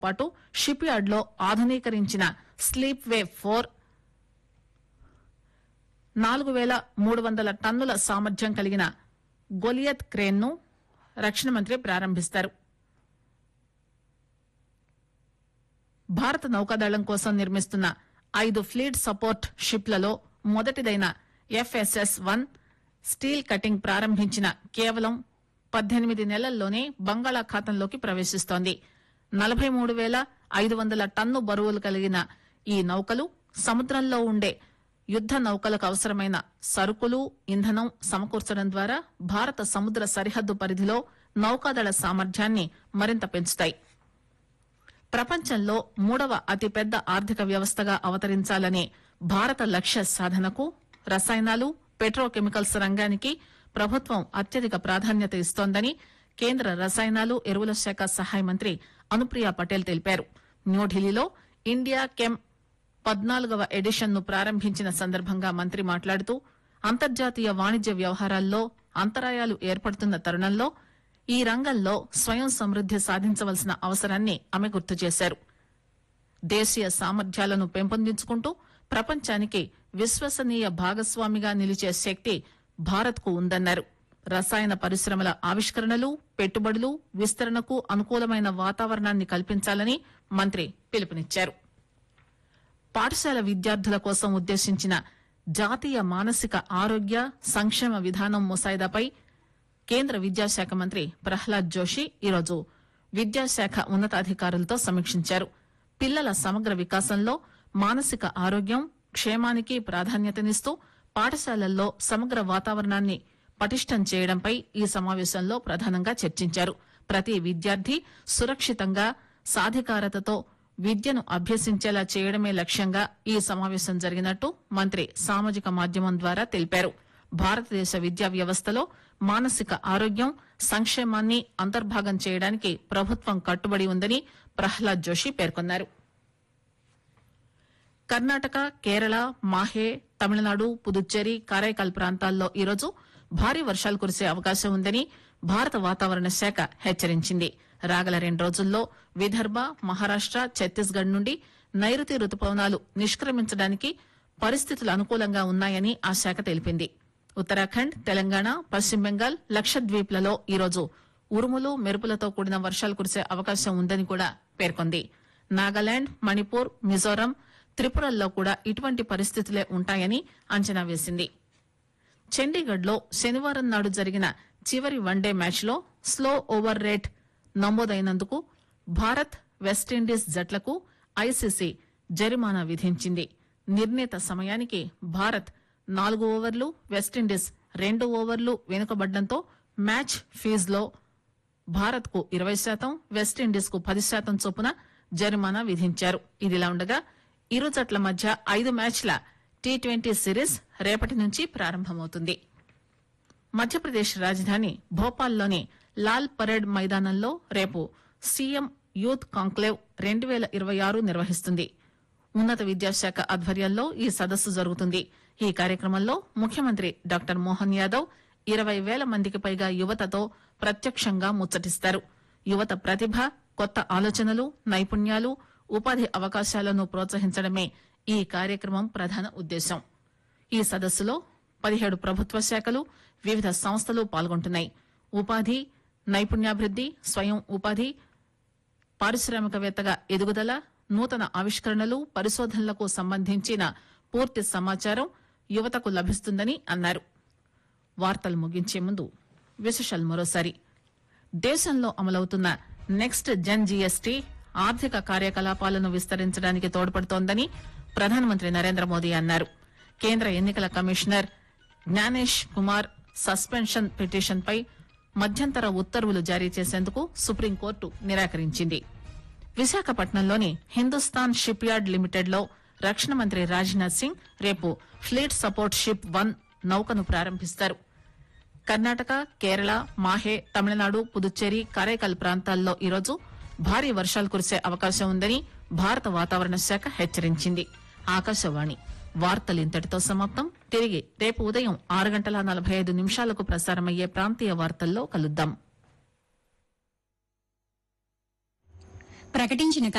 పాటు ship yard లో ఆధునీకరించిన sleep వే 4 4300 టన్నుల సామర్థ్యం కలిగిన గొలియత్ క్రేన్ ను రక్షణ మంత్రి ప్రారంభిస్తారు. భారత నౌకాదళం కోసం నిర్మిస్తున్న 5 fleet support షిప్లలో మొదటిదైన FSS-1 steel cutting ప్రారంభించిన కేవలం 18 నెలల్లోనే బంగాళాఖాతంలోకి ప్రవేశిస్తోంది. 43,500 టన్ను బరువులు కలిగిన ఈ నౌకలు సముద్రంలో ఉండే యుద్ద నౌకలకు అవసరమైన సరుకులు, ఇంధనం సమకూర్చడం ద్వారా భారత సముద్ర సరిహద్దు పరిధిలో నౌకాదళ సామర్థ్యాన్ని మరింత పెంచుతాయి. ప్రపంచంలో 3వ అతిపెద్ద ఆర్థిక వ్యవస్థగా అవతరించాలనే భారత లక్ష్య సాధనకు రసాయనాలు, పెట్రోకెమికల్స్ రంగానికి ప్రభుత్వం అత్యధిక ప్రాధాన్యత ఇస్తోందని కేంద్ర రసాయనాలు, ఎరువుల శాఖ సహాయ మంత్రి అనుప్రియ పటేల్ తెలిపారు. న్యూఢిల్లీలో ఇండియా కెమ్ 14వ ఎడిషన్ ను ప్రారంభించిన సందర్భంగా మంత్రి మాట్లాడుతూ అంతర్జాతీయ వాణిజ్య వ్యవహారాల్లో అంతరాయాలు ఏర్పడుతున్న తరుణంలో ఈ రంగంలో స్వయం సమృద్ది సాధించవలసిన అవసరాన్ని ఆమె గుర్తు చేశారు. దేశీయ సామర్థ్యాలను పెంపొందించుకుంటూ ప్రపంచానికి విశ్వసనీయ భాగస్వామిగా నిలిచే శక్తి భారత్ కు ఉందన్నారు. రసాయన పరిశ్రమల ఆవిష్కరణలు, పెట్టుబడులు, విస్తరణకు అనుకూలమైన వాతావరణాన్ని కల్పించాలని మంత్రి పిలుపునిచ్చారు. పాఠశాల విద్యార్థుల కోసం ఉద్దేశించిన జాతీయ మానసిక ఆరోగ్య సంక్షేమ విధానం ముసాయిదాపై కేంద్ర విద్యాశాఖ మంత్రి ప్రహ్లాద్ జోషి ఈరోజు విద్యాశాఖ ఉన్నతాధికారులతో సమీక్షించారు. పిల్లల సమగ్ర వికాసంలో మానసిక ఆరోగ్యం, క్షేమానికి ప్రాధాన్యతనిస్తూ పాఠశాలల్లో సమగ్ర వాతావరణాన్ని పటిష్టం చేయడంపై ఈ సమావేశంలో ప్రధానంగా చర్చించారు. ప్రతి విద్యార్థి సురక్షితంగా, సాధికారతతో విద్యను అభ్యసించేలా చేయడమే లక్ష్యంగా ఈ సమావేశం జరిగినట్టు మంత్రి సామాజిక మాధ్యమం ద్వారా తెలిపారు. భారతదేశ విద్యా వ్యవస్థలో మానసిక ఆరోగ్యం, సంక్షేమాన్ని అంతర్భాగం చేయడానికి ప్రభుత్వం కట్టుబడి ఉందని ప్రహ్లాద్ జోషి పేర్కొన్నారు. కర్ణాటక, కేరళ, మాహే, తమిళనాడు, పుదుచ్చేరి, కారైకాల్ ప్రాంతాల్లో ఈరోజు భారీ వర్షాలు కురిసే అవకాశం ఉందని భారత వాతావరణ శాఖ హెచ్చరించింది. రాగల 2 రోజుల్లో విదర్భ, మహారాష్ట, ఛత్తీస్గఢ్ నుండి నైరుతి రుతుపవనాలు నిష్క్రమించడానికి పరిస్థితులు అనుకూలంగా ఉన్నాయని ఆ శాఖ తెలిపింది. ఉత్తరాఖండ్, తెలంగాణ, పశ్చిమ బెంగాల్, లక్షద్వీప్ లలో ఈరోజు ఉరుములు, మెరుపులతో కూడిన వర్షాలు కురిసే అవకాశం ఉందని కూడా పేర్కొంది. నాగాలాండ్, మణిపూర్, మిజోరాం, త్రిపురల్లో కూడా ఇటువంటి పరిస్థితులే ఉంటాయని అంచనా వేసింది. చండీగఢ్ లో శనివారం నాడు జరిగిన చివరి వన్డే మ్యాచ్ లో slow over rate నమోదైనందుకు Bharat, West Indies జట్లకు ICC జరిమానా విధించింది. నిర్ణీత సమయానికి భారత్ 4 ఓవర్లు, వెస్టిండీస్ 2 ఓవర్లు వెనుకబడ్డంతో మ్యాచ్ ఫీజులో భారత్ కు 20%, వెస్టిండీస్ కు 10% చొప్పున జరిమానా విధించారు. ఇదిలా ఉండగా ఇరు జట్ల మధ్య 5 మ్యాచ్ల T20 సిరీస్ రేపటి నుంచి ప్రారంభమవుతుంది. మధ్యప్రదేశ్ రాజధాని భోపాల్లోని లాల్ పరేడ్ మైదానంలో రేపు సీఎం యూత్ కాంక్లేవ్ 2026 నిర్వహిస్తుంది. ఉన్నత విద్యాశాఖ ఆధ్వర్యంలో ఈ సదస్సు జరుగుతుంది. ఈ కార్యక్రమంలో ముఖ్యమంత్రి డాక్టర్ మోహన్ యాదవ్ 20,000 మందికి పైగా యువతతో ప్రత్యక్షంగా ముచ్చటిస్తారు. యువత ప్రతిభ, కొత్త ఆలోచనలు, నైపుణ్యాలు, ఉపాధి అవకాశాలను ప్రోత్సహించడమే ఈ కార్యక్రమం ప్రధాన ఉద్దేశం. ఈ సదస్సులో 17 ప్రభుత్వ శాఖలు, వివిధ సంస్థలు పాల్గొంటున్నాయి. ఉపాధి, నైపుణ్యాభివృద్ది, స్వయం ఉపాధి, పారిశ్రామికవేత్తగా ఎదుగుదల, నూతన ఆవిష్కరణలు, పరిశోధనలకు సంబంధించిన పూర్తి సమాచారం యువతకు లభిస్తుందని అన్నారు. వార్తలు ముగించే ముందు విశేషాలు మరోసారి. దేశంలో అమలవుతున్న నెక్స్ట్ జన్ జీఎస్టీ ఆర్థిక కార్యకలాపాలను విస్తరించడానికి తోడ్పడుతోందని ప్రధానమంత్రి నరేంద్ర మోదీ అన్నారు. కేంద్ర ఎన్నికల commissioner Gyanesh Kumar suspension petition పై మధ్యంతర ఉత్తర్వులు జారీ చేసేందుకు సుప్రీంకోర్టు నిరాకరించింది. విశాఖపట్నంలోని హిందుస్థాన్ షిప్ యార్డ్ లిమిటెడ్ లో రక్షణ మంత్రి రాజ్నాథ్ సింగ్ రేపు ఫ్లీట్ సపోర్ట్ షిప్ 1 నౌకను ప్రారంభిస్తారు. కర్ణాటక, కేరళ, మాహే, తమిళనాడు, పుదుచ్చేరి, కారైకాల్ ప్రాంతాల్లో ఈరోజు భారీ వర్షాలు కురిసే అవకాశం ఉందని భారత వాతావరణ శాఖ హెచ్చరించింది. ఆకాశవాణి వార్తలు ఇంతటితో సమాప్తం. తిరిగి రేపు ఉదయం 6:45 ప్రసారమయ్యే ప్రాంతీయ వార్తల్లో కలుద్దాం. ప్రకటించిన